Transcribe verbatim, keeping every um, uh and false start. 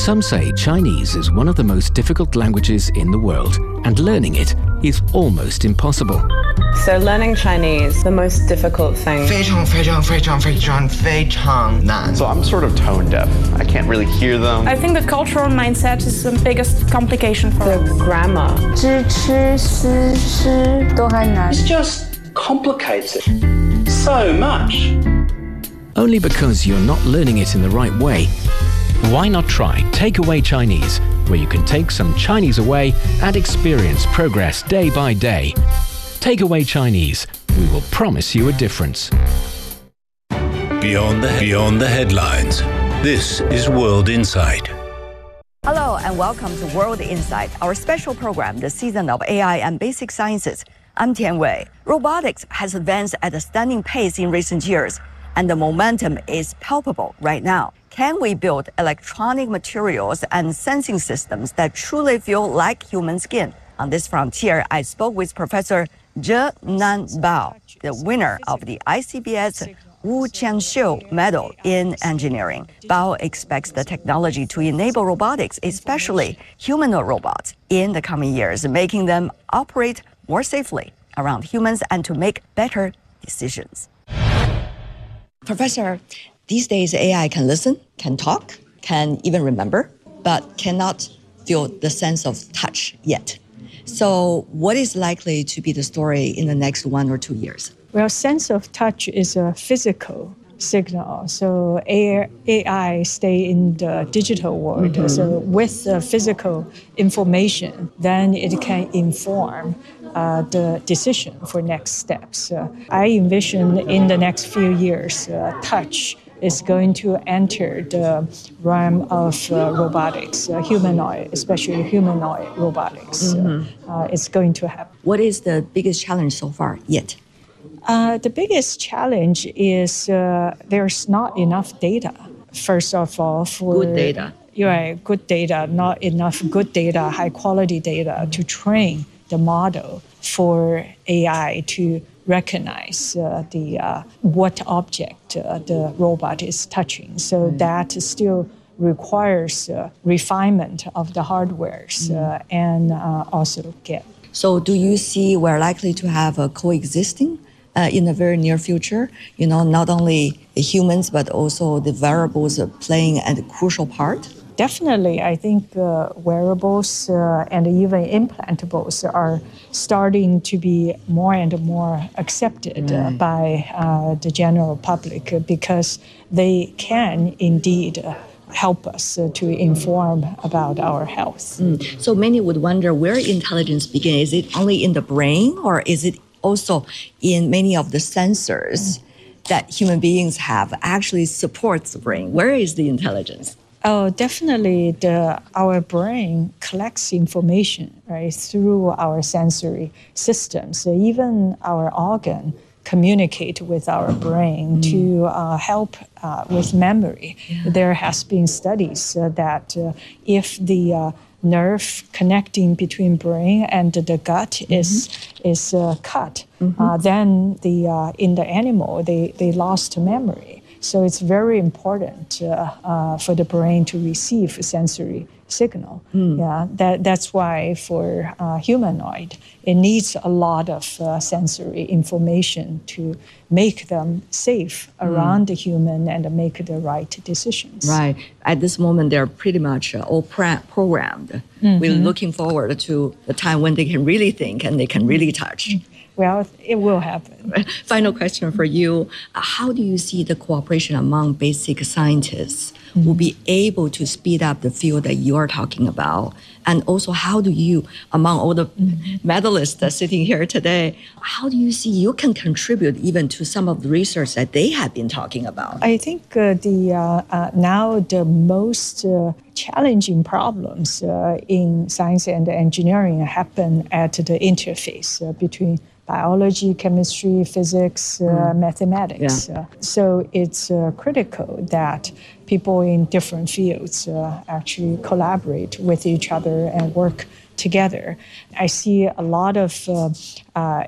Some say Chinese is one of the most difficult languages in the world, and learning it is almost impossible. So learning Chinese, the most difficult thing. 非常非常非常非常非常难. So I'm sort of tone deaf. I can't really hear them. I think the cultural mindset is the biggest complication for the grammar. 知吃思诗都很难. It's just complicated so much. Only because you're not learning it in the right way. Why not try Takeaway Chinese, where you can take some Chinese away and experience progress day by day. Takeaway Chinese. We will promise you a difference. Beyond the, beyond the headlines, this is World Insight. Hello and welcome to World Insight, our special program, the season of A I and basic sciences. I'm Tian Wei. Robotics has advanced at a stunning pace in recent years, and the momentum is palpable right now. Can we build electronic materials and sensing systems that truly feel like human skin? On this frontier, I spoke with Professor Zhe Nan Bao, the winner of the I C B S Wu Jianxiu Medal in Engineering. Bao expects the technology to enable robotics, especially humanoid robots, in the coming years, making them operate more safely around humans and to make better decisions. Professor, these days A I can listen, can talk, can even remember, but cannot feel the sense of touch yet. So what is likely to be the story in the next one or two years? Well, sense of touch is a physical signal. So A I stay in the digital world. Mm-hmm. So with the physical information, then it can inform uh, the decision for next steps. Uh, I envision in the next few years, uh, touch is going to enter the realm of uh, robotics, uh, humanoid, especially humanoid robotics. Mm-hmm. uh, it's going to happen. What is the biggest challenge so far yet? Uh, the biggest challenge is uh, there's not enough data, first of all. For good data. Right, good data, not enough good data, high quality data to train the model for A I to recognize uh, the uh, what object uh, the robot is touching. So mm. that still requires uh, refinement of the hardwares mm. uh, and uh, also get. So do you see we're likely to have a coexisting uh, in the very near future? You know, not only the humans, but also the wearables are playing a crucial part? Definitely, I think uh, wearables uh, and even implantables are starting to be more and more accepted uh, by uh, the general public because they can indeed uh, help us uh, to inform about our health. Mm. So many would wonder where intelligence begins. Is it only in the brain or is it also in many of the sensors mm. that human beings have actually supports the brain? Where is the intelligence? Oh, definitely. The, our brain collects information right through our sensory systems. So even our organ communicate with our brain mm. to uh, help uh, with memory. Yeah. There has been studies uh, that uh, if the uh, nerve connecting between brain and the gut mm-hmm. is is uh, cut, mm-hmm. uh, then the uh, in the animal they they lost memory. So it's very important uh, uh, for the brain to receive a sensory signal. Mm. Yeah, that, that's why for uh, humanoid, it needs a lot of uh, sensory information to make them safe around mm. the human and make the right decisions. Right. At this moment, they're pretty much uh, all pre- programmed. Mm-hmm. We're looking forward to the time when they can really think and they can really touch. Mm. Well, it will happen. Final question for you. How do you see the cooperation among basic scientists mm-hmm. who will be able to speed up the field that you are talking about? And also, how do you, among all the mm-hmm. medalists that are sitting here today, how do you see you can contribute even to some of the research that they have been talking about? I think uh, the uh, uh, now the most uh, challenging problems uh, in science and engineering happen at the interface uh, between biology, chemistry, physics, uh, mm. mathematics. Yeah. Uh, so it's uh, critical that people in different fields uh, actually collaborate with each other and work together. I see a lot of uh, uh,